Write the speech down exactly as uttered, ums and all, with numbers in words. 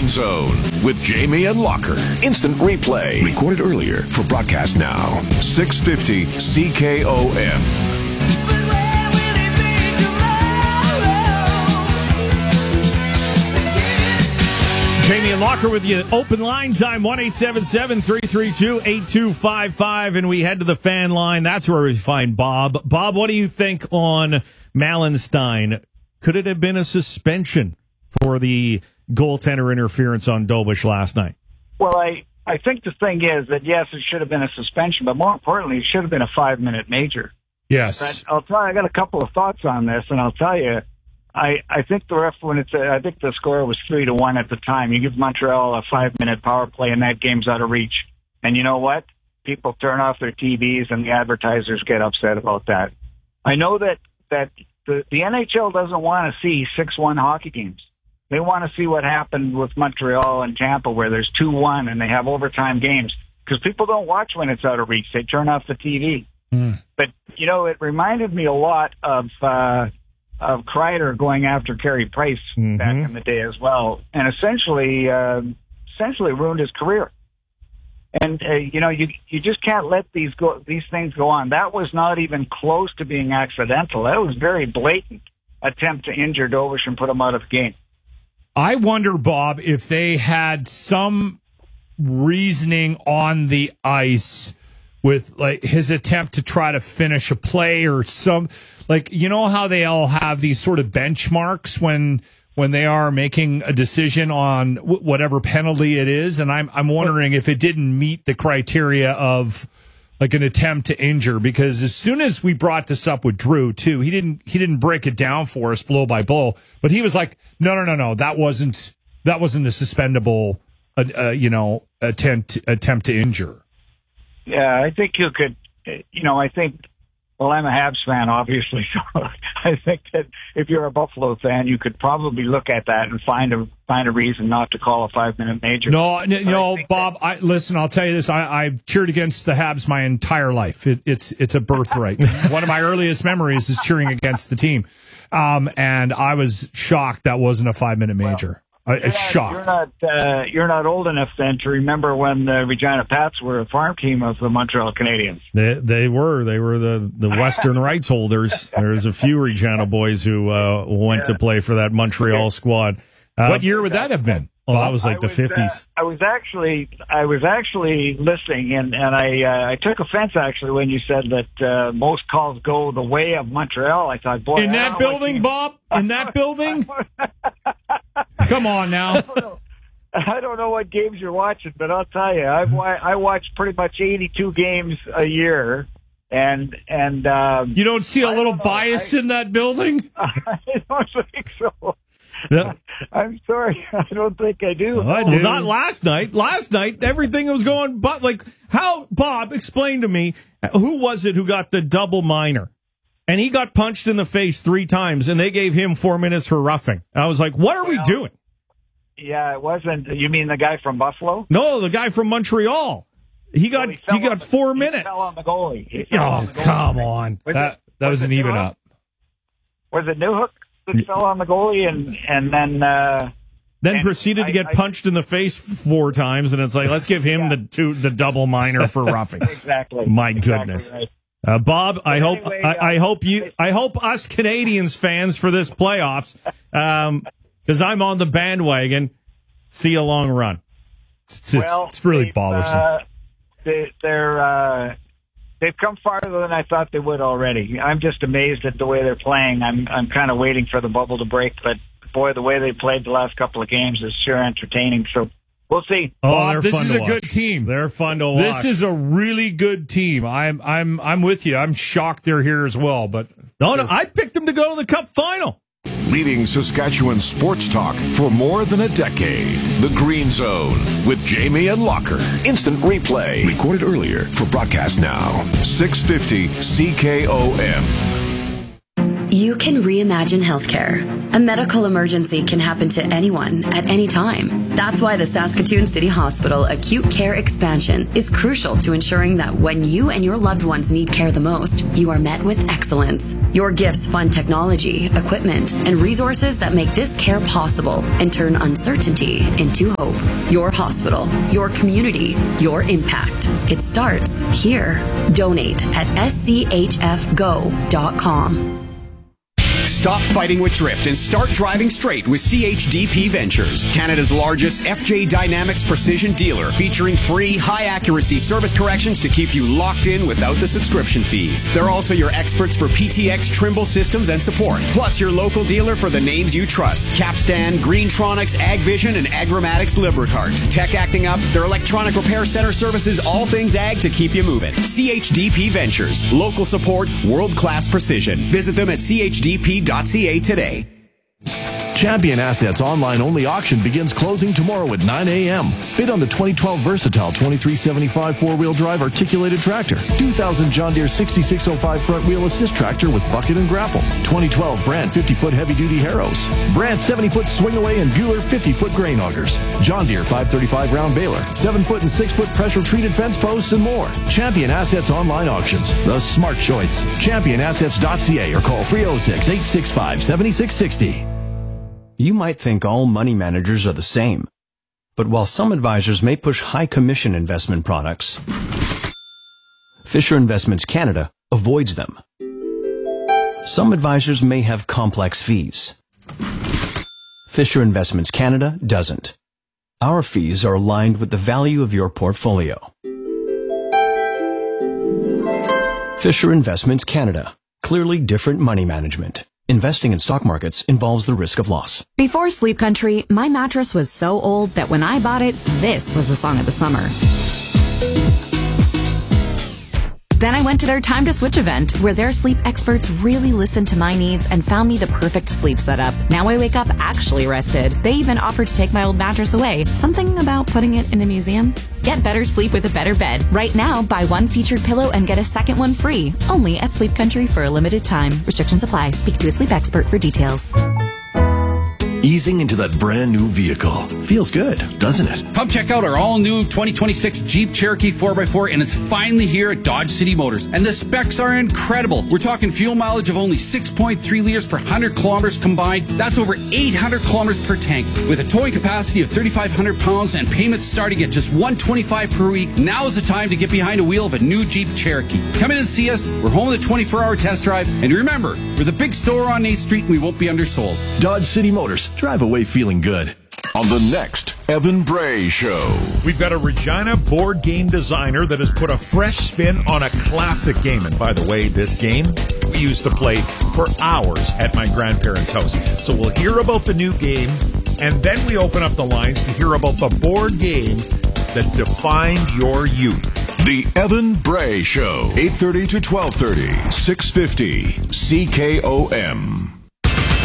Green Zone with Jamie and Locker. Instant replay. Recorded earlier for broadcast now. six fifty C K O M. Jamie and Locker with you. Open line time, one eight seven seven, three three two, eight two five five. And we head to the fan line. That's where we find Bob. Bob, what do you think on Malenstein? Could it have been a suspension for the goaltender interference on Dobush last night? Well, I, I think the thing is that, yes, it should have been a suspension, but more importantly, it should have been a five-minute major. Yes. But I'll tell you, I got a couple of thoughts on this, and I'll tell you, I, I think the ref, when it's, a, I think the score was three to one at the time. You give Montreal a five-minute power play, and that game's out of reach. And you know what? People turn off their T Vs, and the advertisers get upset about that. I know that that the, the N H L doesn't want to see six one hockey games. They want to see what happened with Montreal and Tampa, where there's two one and they have overtime games, because people don't watch when it's out of reach. They turn off the T V. Mm. But you know, it reminded me a lot of. Uh, of Kreider going after Carey Price mm-hmm. back in the day as well, and essentially, uh, essentially ruined his career. And uh, you know, you you just can't let these go these things go on. That was not even close to being accidental. That was very blatant attempt to injure Dobush and put him out of the game. I wonder, Bob, if they had some reasoning on the ice with like his attempt to try to finish a play or some. Like, you know how they all have these sort of benchmarks when when they are making a decision on w- whatever penalty it is, and I'm I'm wondering if it didn't meet the criteria of like an attempt to injure, because as soon as we brought this up with Drew too, he didn't he didn't break it down for us blow by blow, but he was like, no no no no that wasn't that wasn't a suspendable uh, uh, you know attempt attempt to injure. Yeah, I think you could, you know, I think. Well, I'm a Habs fan, obviously, so I think that if you're a Buffalo fan, you could probably look at that and find a find a reason not to call a five-minute major. No, no, no Bob, that- I, listen, I'll tell you this. I, I've cheered against the Habs my entire life. It, it's it's a birthright. One of my earliest memories is cheering against the team. Um, and I was shocked that wasn't a five-minute major. Well, I, you're, not, shocked. You're not, uh, you're not old enough then to remember when the Regina Pats were a farm team of the Montreal Canadiens. They, they were. They were the, the Western rights holders. There's a few Regina boys who uh, went yeah. to play for that Montreal squad. Uh, what year would that have been? Well, that was like I the was, fifties. Uh, I was actually, I was actually listening, and and I uh, I took offense actually when you said that uh, most calls go the way of Montreal. I thought, boy, in that building, Bob, in that building. Come on now. I don't know. I don't know what games you're watching, but I'll tell you, I've I watch pretty much eighty-two games a year, and and um, you don't see a little know, bias I, in that building. I don't think so. Yeah. I'm sorry, I don't think I do. Well, I do. Well, not last night. Last night, everything was going, but like how Bob explained to me, who was it who got the double minor? And he got punched in the face three times, and they gave him four minutes for roughing. And I was like, what are well, we doing? Yeah, it wasn't. You mean the guy from Buffalo? No, the guy from Montreal. He got well, he, he got the, four he minutes. Fell on the goalie. He oh, on the goalie. Come on. Was that it, that was, was an even Newhook? up. Was it Newhook that fell on the goalie and, and then... Uh, then and proceeded I, to get I, punched in the face four times, and it's like, let's give him yeah. the two, the double minor for roughing. Exactly. My exactly goodness. Right. Uh, Bob, I hope anyway, I, uh, I hope you I hope us Canadians fans for this playoffs, um, because I'm on the bandwagon. See a long run. It's, it's, well, it's really bothersome. Uh, they, they're uh, they've come farther than I thought they would already. I'm just amazed at the way they're playing. I'm I'm kind of waiting for the bubble to break, but boy, the way they played the last couple of games is sure entertaining. So. We'll see. Oh, Bob, this fun is to a watch. good team. They're fun to watch. This is a really good team. I'm, I'm, I'm with you. I'm shocked they're here as well. But no, no, I picked them to go to the Cup final. Leading Saskatchewan sports talk for more than a decade. The Green Zone with Jamie and Locker. Instant replay. Recorded earlier for broadcast now. six fifty C K O M. You You can reimagine healthcare. A medical emergency can happen to anyone at any time. That's why the Saskatoon City Hospital Acute Care Expansion is crucial to ensuring that when you and your loved ones need care the most, you are met with excellence. Your gifts fund technology, equipment, and resources that make this care possible and turn uncertainty into hope. Your hospital, your community, your impact. It starts here. Donate at s c h f go dot com. Stop fighting with drift and start driving straight with C H D P Ventures, Canada's largest F J Dynamics precision dealer, featuring free, high-accuracy service corrections to keep you locked in without the subscription fees. They're also your experts for P T X Trimble systems and support, plus your local dealer for the names you trust: Capstan, Greentronics, AgVision, and Agramatics Libricart. Tech acting up, their electronic repair center services all things ag to keep you moving. C H D P Ventures, local support, world-class precision. Visit them at c h d p dot c a today. Champion Assets online only auction begins closing tomorrow at nine a.m. Bid on the twenty twelve Versatile twenty-three seventy-five four-wheel drive articulated tractor, two thousand John Deere sixty-six oh five front wheel assist tractor with bucket and grapple, twenty twelve Brand fifty-foot heavy-duty harrows, Brand seventy-foot swing-away and Bueller fifty-foot grain augers, John Deere five thirty-five round baler, seven-foot and six-foot pressure-treated fence posts, and more. Champion Assets online auctions, the smart choice. champion assets dot c a or call three oh six, eight six five, seven six six oh. You might think all money managers are the same, but while some advisors may push high commission investment products, Fisher Investments Canada avoids them. Some advisors may have complex fees. Fisher Investments Canada doesn't. Our fees are aligned with the value of your portfolio. Fisher Investments Canada. Clearly different money management. Investing in stock markets involves the risk of loss. Before Sleep Country, my mattress was so old that when I bought it, this was the song of the summer. Then I went to their Time to Switch event, where their sleep experts really listened to my needs and found me the perfect sleep setup. Now I wake up actually rested. They even offered to take my old mattress away. Something about putting it in a museum? Get better sleep with a better bed. Right now, buy one featured pillow and get a second one free. Only at Sleep Country for a limited time. Restrictions apply. Speak to a sleep expert for details. Easing into that brand new vehicle. Feels good, doesn't it? Come check out our all-new twenty twenty-six Jeep Cherokee four by four, and it's finally here at Dodge City Motors. And the specs are incredible. We're talking fuel mileage of only six point three liters per one hundred kilometers combined. That's over eight hundred kilometers per tank. With a towing capacity of thirty-five hundred pounds and payments starting at just one hundred twenty-five dollars per week, now is the time to get behind a wheel of a new Jeep Cherokee. Come in and see us. We're home with a twenty-four hour test drive. And remember, we're the big store on eighth street, and we won't be undersold. Dodge City Motors. Drive away feeling good. On the next Evan Bray Show. We've got a Regina board game designer that has put a fresh spin on a classic game. And by the way, this game we used to play for hours at my grandparents' house. So we'll hear about the new game, and then we open up the lines to hear about the board game that defined your youth. The Evan Bray Show, eight thirty to twelve thirty, six fifty C K O M.